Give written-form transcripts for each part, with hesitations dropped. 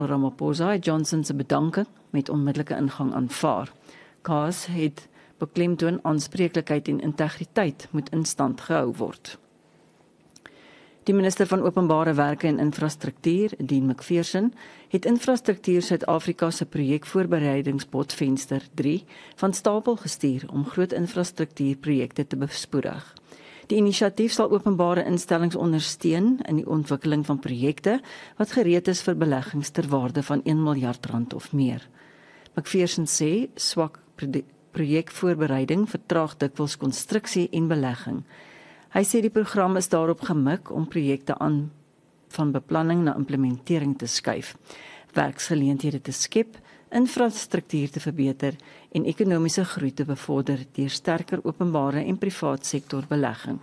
Ramaphosa het Johnson se bedanking met onmiddellike ingang aanvaar. Kaas het beklemtoon aanspreeklikheid en integriteit moet in stand gehou word. Die minister van Openbare Werke en Infrastruktuur, Dean McPherson, het Infrastruktuur Suid-Afrika se projekvoorbereidingsbod Venster 3 van stapel gestuur om groot infrastruktuurprojekte te bespoedig. Die inisiatief sal openbare instellings ondersteun in die ontwikkeling van projekte wat gereed is vir beleggings ter waarde van R1 miljard of meer. McPherson sê swak projekvoorbereiding vertraag dikwels konstruksie en belegging. Hy sê die program is daarop gemik om projekte aan van beplanning na implementering te skuif, werksgeleenthede te skep, infrastruktuur te verbeter en ekonomiese groei te bevorder deur sterker openbare en privaat sektor belegging.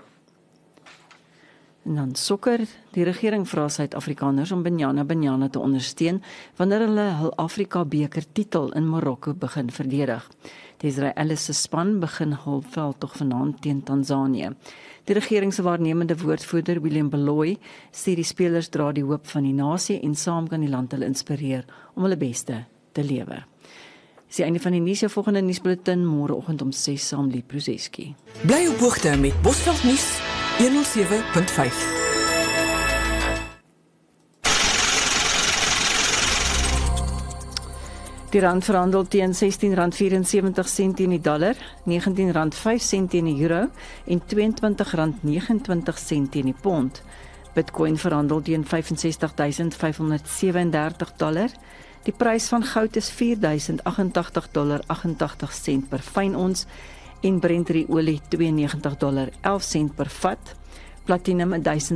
En dan sokker, die regering vra Suid-Afrikaners om Banyana te ondersteun wanneer hulle hul Afrika beker titel in Marokko begin verdedig. Die Israeliese span begin hul veldtog vanaand teen Tanzanië. Die regering se waarnemende woordvoerder William Beloy sê die spelers dra die hoop van die nasie en saam kan die land hulle inspireer om hulle beste te lewe. Dis die einde van die nuus, jou volgende nuusbulletin môreoggend om 6 saam Lee Pruzeski. Bly op hoogte met Bosveld nuus 107.5. Die rand verhandel teen R16.74 teen die dollar, R19.05 teen die euro en R22.29 teen die pond. Bitcoin verhandel teen $65,537. Die prys van goud is $4.088,88 per fyn ons en Brent olie $92,11 per vat. Platinum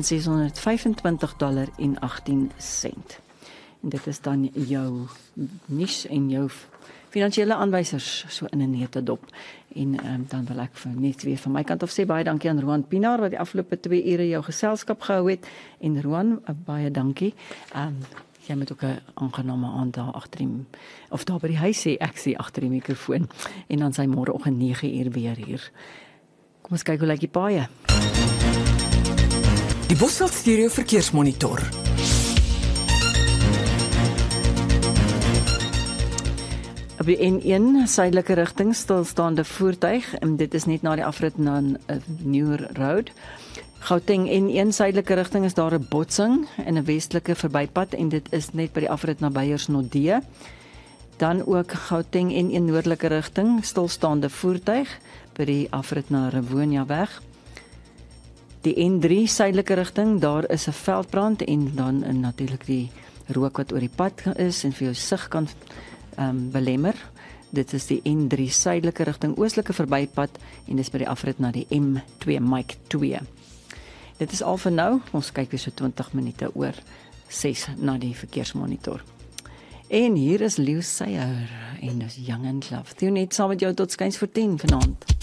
$1,625,18. En dit is dan jou nuus en jou finansiële aanwysers so in 'n neutedop. En dan wil ek net weer van my kant af sê baie dankie aan Roan Pinaar wat die afgelope 2 ure jou geselskap gehou het. En Roan, baie dankie. Jy moet ook 'n aangename aand daar agter die of daar by die huis sê ek sê agter die mikrofoon. En dan sy môreoggend 9 uur weer hier. Kom ons kyk hoe lyk die paaie. Die Bosveld Stereo Verkeersmonitor. Op die N1 suidelike rigting stilstaande voertuig en dit is net na die afrit na Nieuwer Road. Gauteng N1 suidelike rigting is daar 'n botsing in 'n westelike verbypad en dit is net by die afrit na Beyersnodde. Dan ook Gauteng N1 noordelike rigting stilstaande voertuig by die afrit na Rivonia weg. Die N3 suidelike rigting, daar is 'n veldbrand en dan natuurlik die rook wat oor die pad is en vir jou sig kan belemmer. Dit is die N3 suidelike rigting oostelike verbypad en dis by die afrit na die M2 Mike 2. Dit is al vir nou. Ons kyk weer so 20 minute oor 6 na die verkeersmonitor. En hier is Leeu Seyer en dis Young and Love. Toe net saam met jou tot skuins voor 10 vanaand.